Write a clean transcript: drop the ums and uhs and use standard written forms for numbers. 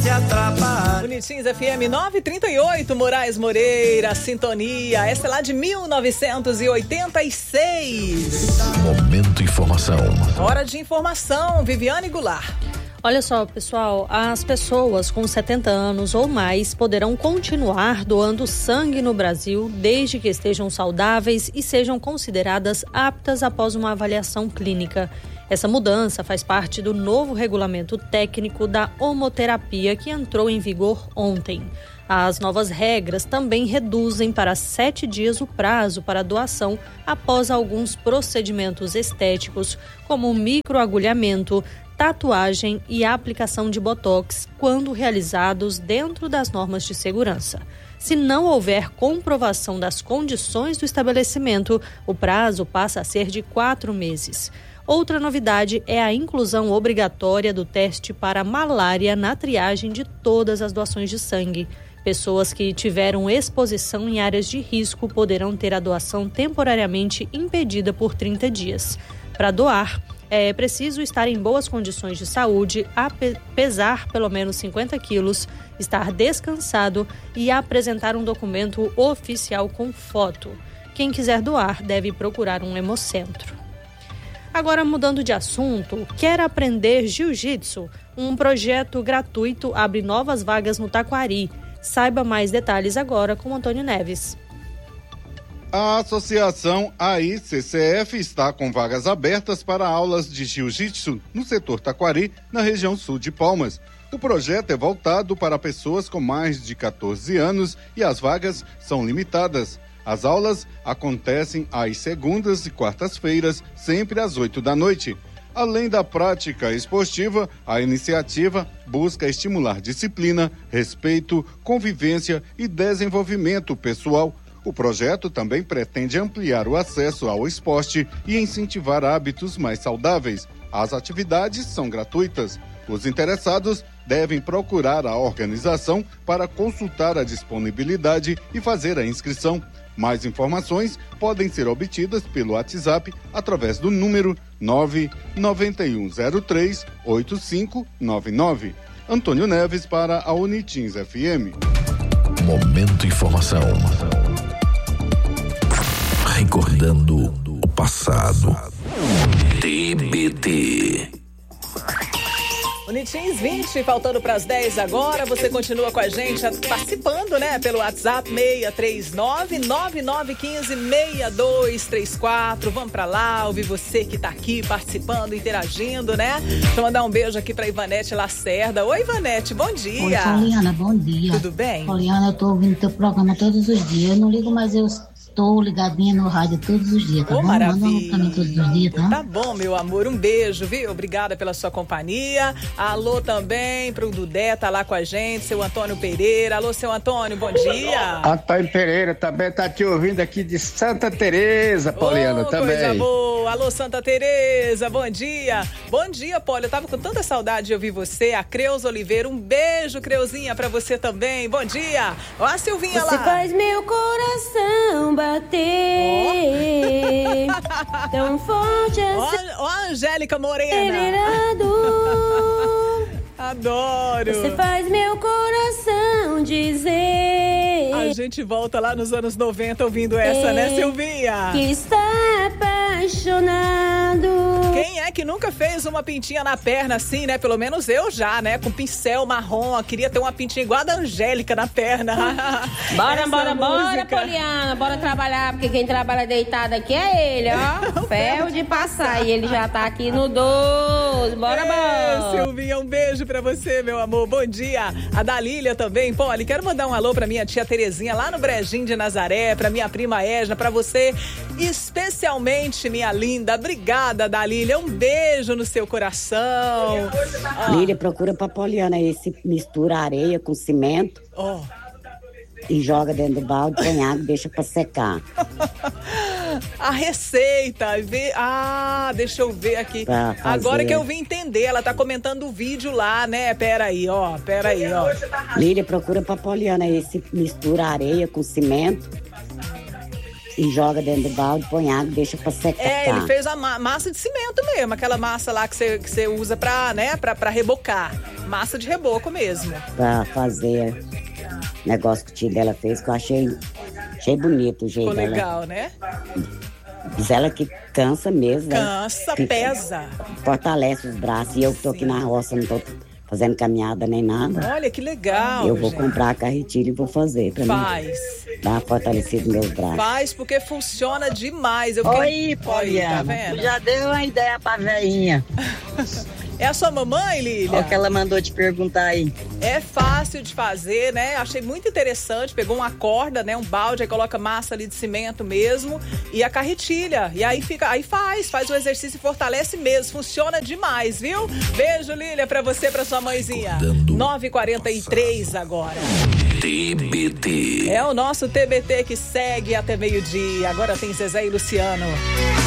se atrapalha. Bonitinhos FM 938, Moraes Moreira, Sintonia. Essa é lá de 1986. Momento Informação. Hora de informação, Viviane Goulart. Olha só, pessoal, as pessoas com 70 anos ou mais poderão continuar doando sangue no Brasil desde que estejam saudáveis e sejam consideradas aptas após uma avaliação clínica. Essa mudança faz parte do novo regulamento técnico da homoterapia que entrou em vigor ontem. As novas regras também reduzem para 7 dias o prazo para doação após alguns procedimentos estéticos, como microagulhamento, tatuagem e aplicação de botox, quando realizados dentro das normas de segurança. Se não houver comprovação das condições do estabelecimento, o prazo passa a ser de 4 meses. Outra novidade é a inclusão obrigatória do teste para malária na triagem de todas as doações de sangue. Pessoas que tiveram exposição em áreas de risco poderão ter a doação temporariamente impedida por 30 dias. Para doar, é preciso estar em boas condições de saúde, pesar pelo menos 50 quilos, estar descansado e apresentar um documento oficial com foto. Quem quiser doar deve procurar um hemocentro. Agora, mudando de assunto, quer aprender jiu-jitsu? Um projeto gratuito abre novas vagas no Taquari. Saiba mais detalhes agora com Antônio Neves. A associação AICCF está com vagas abertas para aulas de jiu-jitsu no setor Taquari, na região sul de Palmas. O projeto é voltado para pessoas com mais de 14 anos e as vagas são limitadas. As aulas acontecem às segundas e quartas-feiras, sempre às 8 da noite. Além da prática esportiva, a iniciativa busca estimular disciplina, respeito, convivência e desenvolvimento pessoal. O projeto também pretende ampliar o acesso ao esporte e incentivar hábitos mais saudáveis. As atividades são gratuitas. Os interessados devem procurar a organização para consultar a disponibilidade e fazer a inscrição. Mais informações podem ser obtidas pelo WhatsApp através do número 99103-8599. Antônio Neves para a Unitins FM. Momento Informação. Recordando o passado. TBT. Unitins 20, faltando para as 10 agora. Você continua com a gente participando, né? Pelo WhatsApp 639-9915-6234. Vamos para lá, ouvir você que tá aqui participando, interagindo, né? Deixa eu mandar um beijo aqui para Ivanete Lacerda. Oi, Ivanete, bom dia. Oi, Poliana, bom dia. Tudo bem? Poliana, eu tô ouvindo teu programa todos os dias. Eu não ligo, mas eu estou ligadinha no rádio todos os dias, tá bom? Maravilha. Manda um pra mim todos os dias, tá? Tá bom, meu amor, um beijo, viu? Obrigada pela sua companhia. Alô também pro Dudé, tá lá com a gente, seu Antônio Pereira. Alô, seu Antônio, bom dia. Antônio Pereira também tá te ouvindo aqui de Santa Teresa, Poliana, também. Coisa boa. Alô, Santa Teresa, bom dia. Bom dia, Poli, eu tava com tanta saudade de ouvir você. A Creus Oliveira, um beijo, Creuzinha, pra você também. Bom dia. Ó a Silvinha você lá. Você faz meu coração bater tão forte assim. Ó a Angélica Morena. Acelerado. Adoro. Você faz meu coração dizer. A gente volta lá nos anos 90 ouvindo essa, né, Silvinha? Que está apaixonado. Quem é que nunca fez uma pintinha na perna assim, né? Pelo menos eu já, né? Com pincel marrom. Eu queria ter uma pintinha igual a da Angélica na perna. Bora, Poliana. Bora trabalhar, porque quem trabalha deitado aqui é ele, ó. Ferro de passar. E ele já tá aqui no 12. Bora. Silvinha, um beijo pra você, meu amor. Bom dia. A Dalília também. Poli, quero mandar um alô pra minha tia Terezinha lá no Brejinho de Nazaré, pra minha prima Edna, pra você, especialmente, minha linda. Obrigada, Dalília. Um beijo no seu coração. Lília, procura pra Poliana esse, mistura areia com cimento e joga dentro do balde, põe água e deixa pra secar. A receita, deixa eu ver aqui. Agora que eu vim entender, ela tá comentando o vídeo lá, né? Peraí, ó. Lília, procura pra Poliana esse, mistura areia com cimento e joga dentro do balde, põe água e deixa pra secar. Ele fez a massa de cimento mesmo, aquela massa lá que você usa pra rebocar. Massa de reboco mesmo. Pra fazer negócio que o tio dela fez, que eu achei bonito o jeito dela. Ficou legal, né? Diz ela que cansa mesmo. Cansa, pesa. Fortalece os braços. E eu que tô aqui na roça, não tô fazendo caminhada nem nada. Olha que legal. Eu vou comprar a carretilha e vou fazer pra mim. Dar uma fortalecida nos meus braços. Faz, porque funciona demais. Oi, Poliana. Tá vendo? Já deu uma ideia pra velhinha. É a sua mamãe, Lília? Olha o que ela mandou te perguntar aí. É fácil de fazer, né? Achei muito interessante. Pegou uma corda, né? Um balde, aí coloca massa ali de cimento mesmo e a carretilha. E aí faz o exercício e fortalece mesmo. Funciona demais, viu? Beijo, Lília, pra você, pra sua mãezinha. 9h43 agora. TBT. É o nosso TBT que segue até meio-dia. Agora tem Zezé e Luciano.